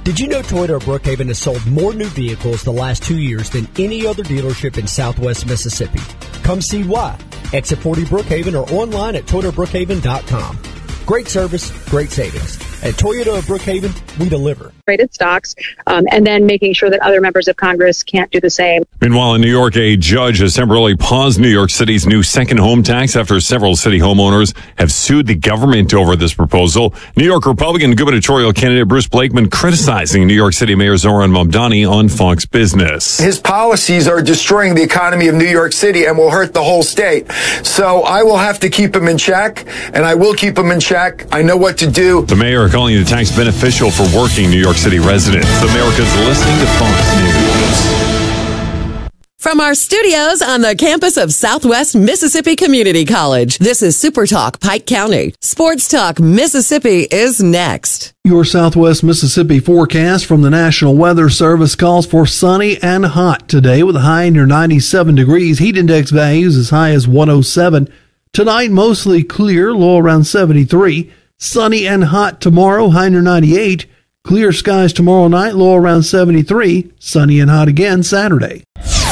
Did you know Toyota of Brookhaven has sold more new vehicles the last 2 years than any other dealership in Southwest Mississippi? Come see why. Exit 40 Brookhaven or online at ToyotaBrookhaven.com. Great service, great savings. At Toyota of Brookhaven, we deliver. Rated stocks, and then making sure that other members of Congress can't do the same. Meanwhile, in New York, a judge has temporarily paused New York City's new second home tax after several city homeowners have sued the government over this proposal. New York Republican gubernatorial candidate Bruce Blakeman criticizing New York City Mayor Zohran Mamdani on Fox Business. His policies are destroying the economy of New York City and will hurt the whole state. So I will have to keep him in check, and I will keep him in check. I know what to do. The mayor calling the tax beneficial for working New York City residents. America's listening to Fox News. From our studios on the campus of Southwest Mississippi Community College, this is Super Talk Pike County. Sports Talk Mississippi is next. Your Southwest Mississippi forecast from the National Weather Service calls for sunny and hot today with a high near 97 degrees. Heat index values as high as 107. Tonight, mostly clear, low around 73. Sunny and hot tomorrow, high near 98. Clear skies tomorrow night, low around 73. Sunny and hot again Saturday.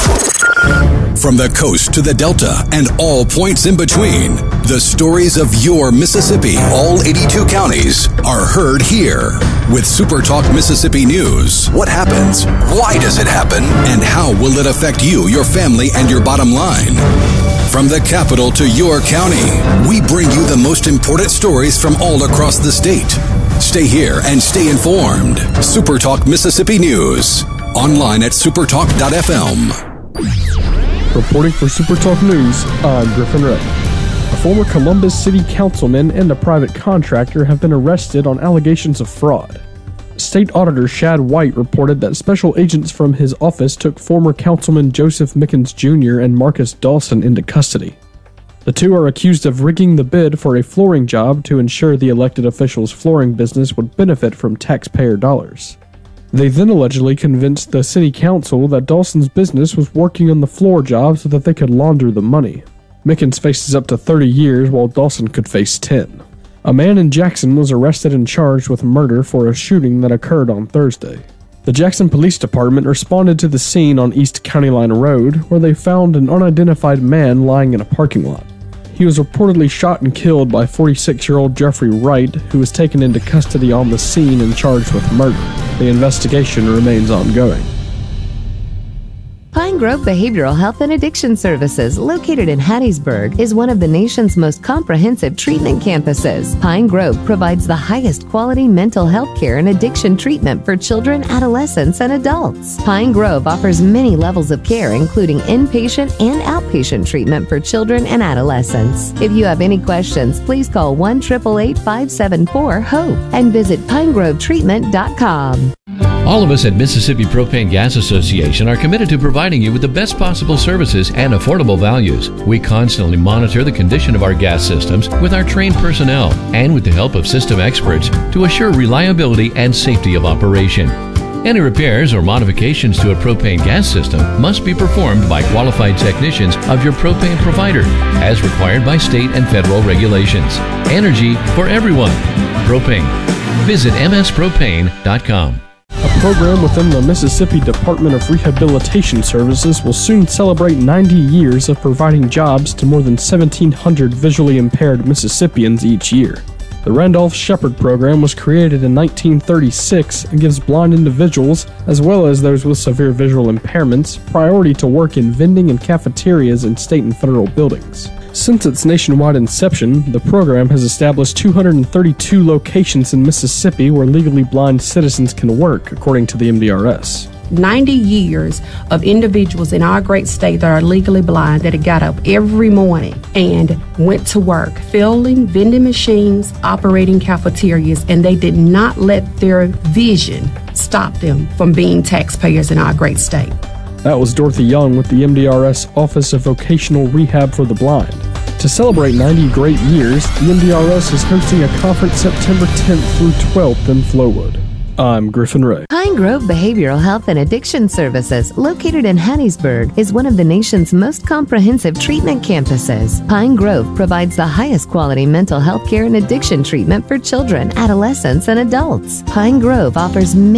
From the coast to the Delta and all points in between, the stories of your Mississippi, all 82 counties, are heard here. With Super Talk Mississippi News, what happens? Why does it happen? And how will it affect you, your family, and your bottom line? From the capital to your county, we bring you the most important stories from all across the state. Stay here and stay informed. Super Talk Mississippi News. Online at supertalk.fm. Reporting for Super Talk News, I'm Griffin Ray. A former Columbus City Councilman and a private contractor have been arrested on allegations of fraud. State Auditor Shad White reported that special agents from his office took former Councilman Joseph Mickens Jr. and Marcus Dawson into custody. The two are accused of rigging the bid for a flooring job to ensure the elected official's flooring business would benefit from taxpayer dollars. They then allegedly convinced the city council that Dawson's business was working on the floor job so that they could launder the money. Mickens faces up to 30 years while Dawson could face 10. A man in Jackson was arrested and charged with murder for a shooting that occurred on Thursday. The Jackson Police Department responded to the scene on East County Line Road, where they found an unidentified man lying in a parking lot. He was reportedly shot and killed by 46-year-old Jeffrey Wright, who was taken into custody on the scene and charged with murder. The investigation remains ongoing. Pine Grove Behavioral Health and Addiction Services, located in Hattiesburg, is one of the nation's most comprehensive treatment campuses. Pine Grove provides the highest quality mental health care and addiction treatment for children, adolescents, and adults. Pine Grove offers many levels of care, including inpatient and outpatient treatment for children and adolescents. If you have any questions, please call 1-888-574-HOPE and visit pinegrovetreatment.com. All of us at Mississippi Propane Gas Association are committed to providing you with the best possible services and affordable values. We constantly monitor the condition of our gas systems with our trained personnel and with the help of system experts to assure reliability and safety of operation. Any repairs or modifications to a propane gas system must be performed by qualified technicians of your propane provider, as required by state and federal regulations. Energy for everyone. Propane. Visit mspropane.com. A program within the Mississippi Department of Rehabilitation Services will soon celebrate 90 years of providing jobs to more than 1,700 visually impaired Mississippians each year. The Randolph Shepherd program was created in 1936 and gives blind individuals, as well as those with severe visual impairments, priority to work in vending and cafeterias in state and federal buildings. Since its nationwide inception, the program has established 232 locations in Mississippi where legally blind citizens can work, according to the MDRS. 90 years of individuals in our great state that are legally blind that have got up every morning and went to work, filling vending machines, operating cafeterias, and they did not let their vision stop them from being taxpayers in our great state. That was Dorothy Young with the MDRS Office of Vocational Rehab for the Blind. To celebrate 90 great years, the MDRS is hosting a conference September 10th through 12th in Flowood. I'm Griffin Ray. Pine Grove Behavioral Health and Addiction Services, located in Hattiesburg, is one of the nation's most comprehensive treatment campuses. Pine Grove provides the highest quality mental health care and addiction treatment for children, adolescents, and adults. Pine Grove offers